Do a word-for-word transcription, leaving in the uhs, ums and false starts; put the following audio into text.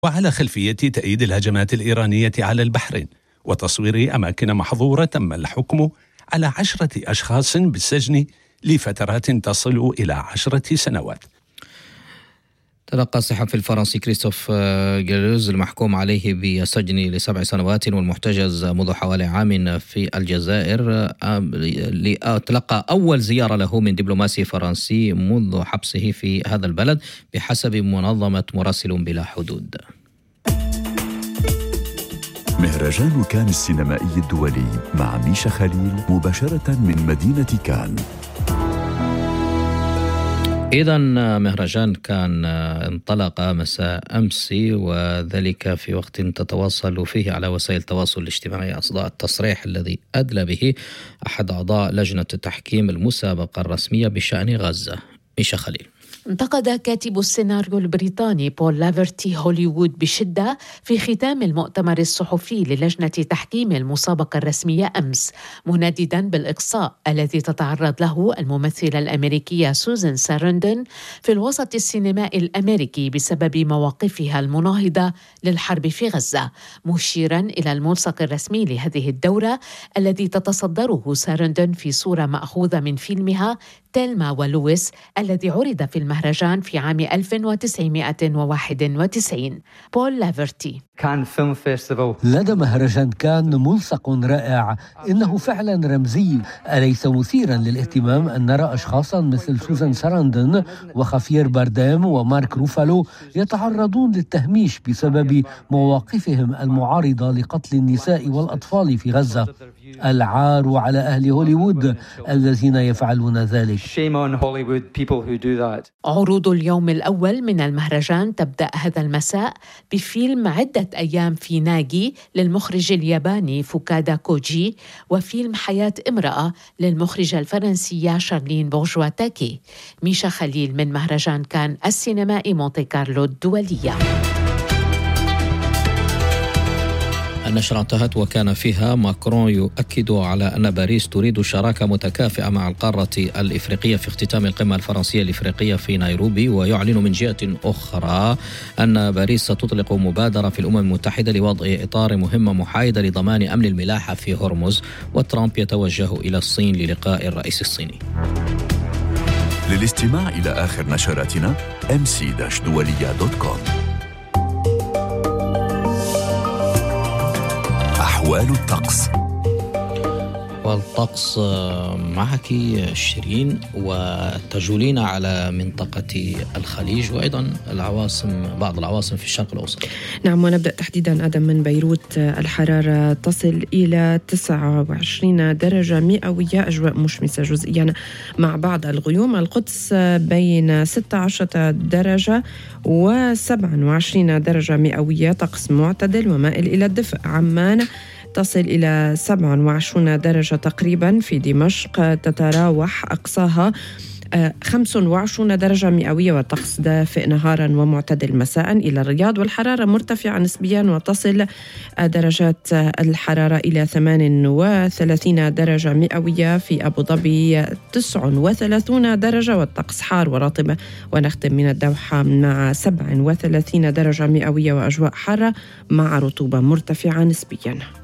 وعلى خلفية تأييد الهجمات الإيرانية على البحرين وتصوير أماكن محظورة تم الحكم على عشرة أشخاص بالسجن لفترات تصل إلى عشرة سنوات. تلقى الصحفي الفرنسي كريستوف جيروز المحكوم عليه بالسجن لسبع سنوات والمحتجز منذ حوالي عام في الجزائر تلقى أول زيارة له من دبلوماسي فرنسي منذ حبسه في هذا البلد بحسب منظمة مراسل بلا حدود. مهرجان كان السينمائي الدولي مع ميشا خليل مباشرة من مدينة كان. إذا مهرجان كان انطلق مساء أمس، وذلك في وقت تتواصل فيه على وسائل التواصل الاجتماعي أصداء التصريح الذي أدلى به أحد أعضاء لجنة التحكيم المسابقة الرسمية بشأن غزة. ميشا خليل. انتقد كاتب السيناريو البريطاني بول لافرتي هوليوود بشدة في ختام المؤتمر الصحفي للجنة تحكيم المسابقة الرسمية أمس، منددا بالإقصاء الذي تتعرض له الممثلة الأمريكية سوزان سارندون في الوسط السينمائي الأمريكي بسبب مواقفها المناهضة للحرب في غزة، مشيرا إلى الملصق الرسمي لهذه الدورة الذي تتصدره سارندون في صورة مأخوذة من فيلمها تيلما ولويس الذي عرض في المهرجان في عام ألف وتسعمائة وواحد وتسعين. بول لافرتي. كان فيلم فيستيفال لدى مهرجان كان ملصق رائع، إنه فعلا رمزي. أليس مثيرا للاهتمام أن نرى أشخاصا مثل سوزان ساراندون وخافير بارديم ومارك روفالو يتعرضون للتهميش بسبب مواقفهم المعارضة لقتل النساء والأطفال في غزة؟ العار على أهل هوليوود الذين يفعلون ذلك. عروض اليوم الأول من المهرجان تبدأ هذا المساء بفيلم عدة أيام في ناجي للمخرج الياباني فوكادا كوجي، وفيلم حياة امرأة للمخرجة الفرنسية شارلين بورجوا تاكي. ميشا خليل من مهرجان كان السينمائي مونتي كارلو الدولية. النشرة انتهت وكان فيها ماكرون يؤكد على أن باريس تريد شراكة متكافئة مع القارة الإفريقية في اختتام القمة الفرنسية الإفريقية في نيروبي، ويعلن من جهة أخرى أن باريس ستطلق مبادرة في الأمم المتحدة لوضع إطار مهمة محايدة لضمان أمن الملاحة في هرمز. وترامب يتوجه إلى الصين للقاء الرئيس الصيني. للاستماع إلى آخر نشراتنا إم سي دولية دوت كوم. أحوال الطقس. والطقس معك شيرين، وتجولين على منطقة الخليج وأيضا العواصم، بعض العواصم في الشرق الأوسط. نعم، ونبدأ تحديدا آدم من بيروت. الحرارة تصل إلى تسعة وعشرين درجة مئوية، أجواء مشمسة جزئيا مع بعض الغيوم. القدس بين ستة عشر درجة وسبعة وعشرين درجة مئوية، طقس معتدل ومائل إلى الدفء. عمان تصل إلى سبعة وعشرين درجة تقريبا. في دمشق تتراوح أقصاها خمسة وعشرين درجة مئوية والطقس دافئ نهارا ومعتدل مساء. إلى الرياض والحرارة مرتفعة نسبيا وتصل درجات الحرارة إلى ثمانية وثلاثين درجة مئوية. في أبو ظبي تسعة وثلاثين درجة والطقس حار ورطب. ونختم من الدوحة مع سبعة وثلاثين درجة مئوية وأجواء حارة مع رطوبة مرتفعة نسبيا.